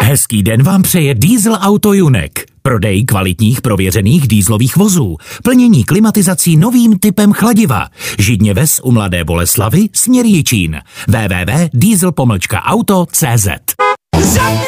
Hezký den vám přeje Diesel Auto Junek. Prodej kvalitních prověřených dieselových vozů. Plnění klimatizací novým typem chladiva. Židně ves u Mladé Boleslavi, směr Jičín. www.diesel-auto.cz